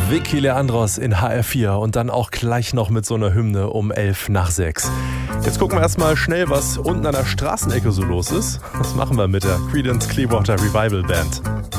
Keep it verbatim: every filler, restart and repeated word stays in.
Vicky Leandros in H R vier und dann auch gleich noch mit so einer Hymne um elf nach sechs. Jetzt gucken wir erstmal schnell, was unten an der Straßenecke so los ist. Das machen wir mit der Creedence Clearwater Revival Band.